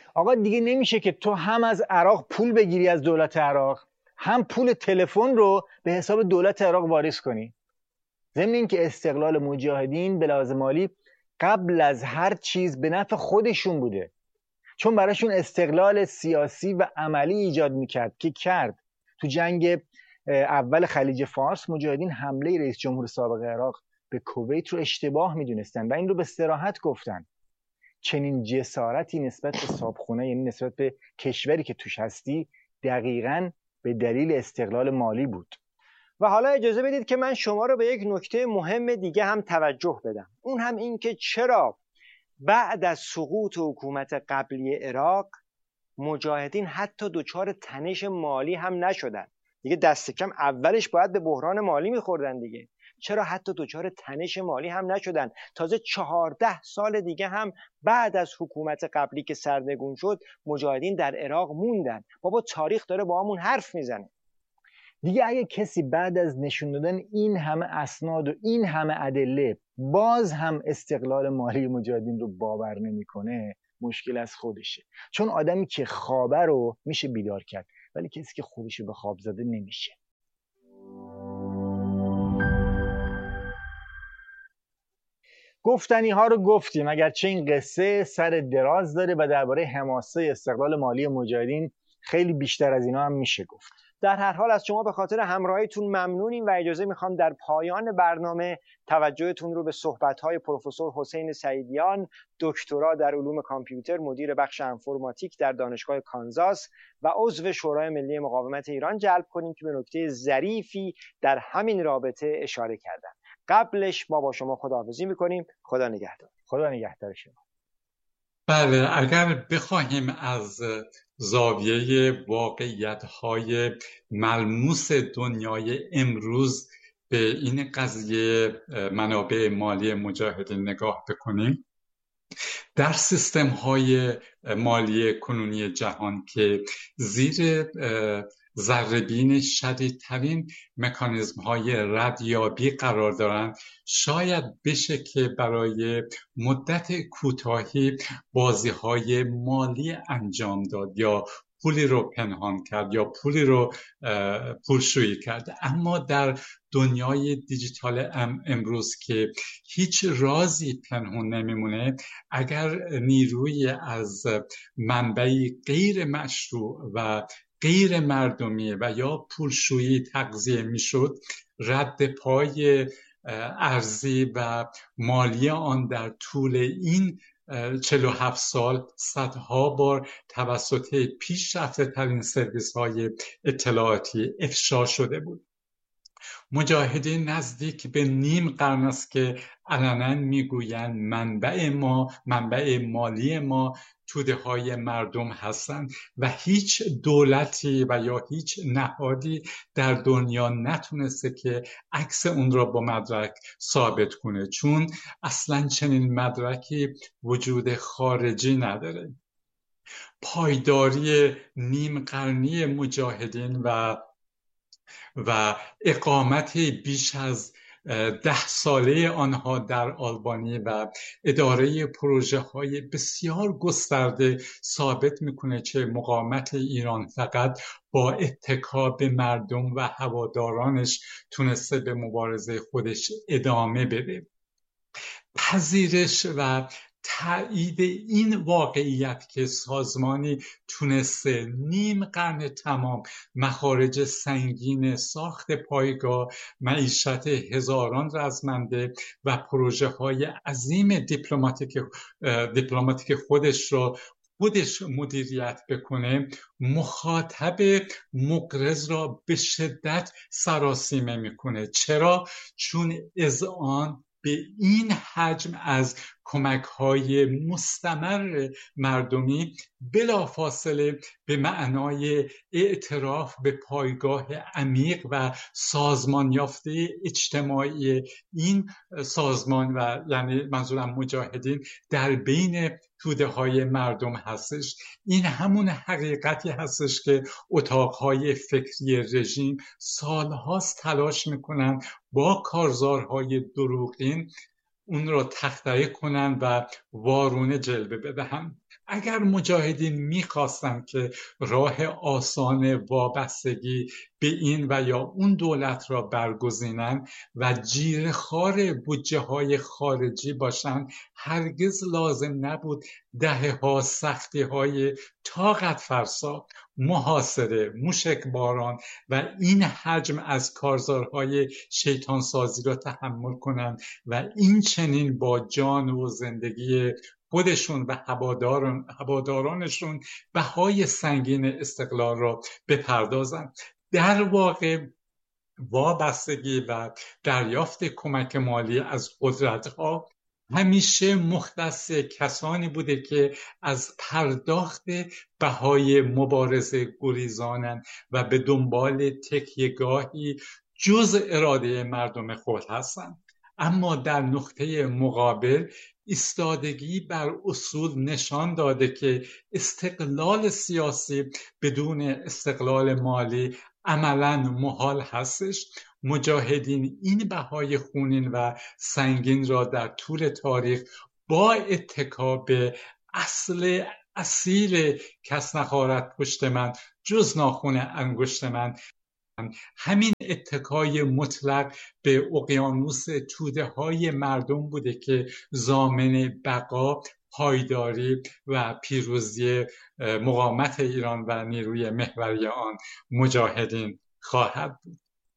آقا دیگه نمیشه که تو هم از عراق پول بگیری از دولت عراق، هم پول تلفن رو به حساب دولت عراق واریز کنی. ضمن اینکه استقلال مجاهدین به لحاظ مالی قبل از هر چیز به نفع خودشون بوده، چون براشون استقلال سیاسی و عملی ایجاد میکرد که کرد. تو جنگ اول خلیج فارس مجاهدین حمله رئیس جمهور سابق عراق به کویت رو اشتباه میدونستن و این رو به صراحت گفتن. چنین جسارتی نسبت به صاحبخونه، یعنی نسبت به کشوری که توش هستی، دقیقاً به دلیل استقلال مالی بود. و حالا اجازه بدید که من شما رو به یک نکته مهم دیگه هم توجه بدم. اون هم این که چرا بعد از سقوط حکومت قبلی عراق مجاهدین حتی دچار تنش مالی هم نشدن. دیگه دست کم اولش باید به بحران مالی میخوردن دیگه. چرا حتی دچار تنش مالی هم نشدن؟ تازه 14 سال دیگه هم بعد از حکومت قبلی که سرنگون شد مجاهدین در عراق موندن. بابا تاریخ داره با همون حرف میزنه. دیگه اگه کسی بعد از نشون دادن این همه اسناد و این همه ادله باز هم استقلال مالی مجاهدین رو باور نمیکنه، مشکل از خودشه. چون آدمی که خوابه رو میشه بیدار کرد، ولی کسی که خودشو به خواب زده نمیشه. گفتنی ها رو گفتیم، اگرچه این قصه سر دراز داره و درباره حماسه استقلال مالی مجاهدین خیلی بیشتر از اینا هم میشه گفت. در هر حال از شما به خاطر همراهیتون ممنونیم و اجازه میخوام در پایان برنامه توجهتون رو به صحبت‌های پروفسور حسین سعیدیان، دکترا در علوم کامپیوتر، مدیر بخش انفرماتیک در دانشگاه کانزاس و عضو شورای ملی مقاومت ایران جلب کنیم که به نکته ظریفی در همین رابطه اشاره کردن. قبلش ما با شما خداحافظی میکنیم. خدا نگهدار. خدا نگهدار شما. بله، اگر بخواهیم از زاویه واقعیت‌های ملموس دنیای امروز به این قضیه منابع مالی مجاهدین نگاه بکنیم، در سیستم‌های مالی کنونی جهان که زیر ذره‌بین شدیدترین مکانیزم‌های ردیابی قرار دارند، شاید بشه که برای مدت کوتاهی بازی‌های مالی انجام داد یا پولی رو پنهان کرد یا پولی رو پولشویی کرد. اما در دنیای دیجیتال امروز که هیچ رازی پنهان نمیمونه، اگر نیروی از منبعی غیر مشروع و غیر مردمی و یا پولشویی تغذیه میشد، رد پای ارزی و مالی آن در طول این 47 سال صدها بار توسط پیشرفته ترین سرویس های اطلاعاتی افشا شده بود. مجاهدین نزدیک به نیم قرن است که علنا میگویند منبع مالی ما توده های مردم هستند و هیچ دولتی و یا هیچ نهادی در دنیا نتونسته که عکس اون را با مدرک ثابت کنه، چون اصلا چنین مدرکی وجود خارجی نداره. پایداری نیم قرنی مجاهدین و اقامت بیش از 10 ساله آنها در آلبانی و اداره پروژه های بسیار گسترده ثابت میکنه که مقاومت ایران فقط با اتکا به مردم و هوادارانش تونسته به مبارزه خودش ادامه بده. پذیرش و تایید این واقعیت که سازمانی تونسته نیم قرن تمام مخارج سنگین ساخت پایگاه، معیشت هزاران رزمنده و پروژه های عظیم دیپلماتیک خودش مدیریت بکنه، مخاطب مقرض را به شدت سراسیمه میکنه. چرا؟ چون اذعان به این حجم از کمک‌های مستمر مردمی بلافاصله به معنای اعتراف به پایگاه عمیق و سازمان یافته اجتماعی این سازمان و یعنی منظورم مجاهدین در بین توده های مردم هستش. این همون حقیقتی هستش که اتاقهای فکری رژیم سالهاست تلاش میکنن با کارزارهای دروغین اون رو تخطئه کنن و وارونه جلوه بدهن. اگر مجاهدین میخواستن که راه آسان وابستگی به این و یا اون دولت را برگزینن و جیره‌خوار بودجه های خارجی باشن، هرگز لازم نبود دهه‌ها سختی های طاقت فرسا، محاصره، موشک باران و این حجم از کارزارهای شیطان سازی را تحمل کنند و این چنین با جان و زندگی خودشون و هوادارانشون بهای سنگین استقلال را بپردازند. در واقع وابستگی و دریافت کمک مالی از قدرت‌ها همیشه مختص کسانی بوده که از پرداخت بهای مبارزه گریزانند و به دنبال تکیه‌گاهی جز اراده مردم خود هستند. اما در نقطه مقابل ایستادگی بر اصول نشان داده که استقلال سیاسی بدون استقلال مالی عملاً محال هستش. مجاهدین این بهای خونین و سنگین را در طول تاریخ با اتکا به اصیل کس نخارد پشت من جز ناخن انگشت من، همین اتکای مطلق به اقیانوس توده های مردم بوده که ضامن بقا، پایداری و پیروزی مقاومت ایران و نیروی محوری آن مجاهدین خواهد بود.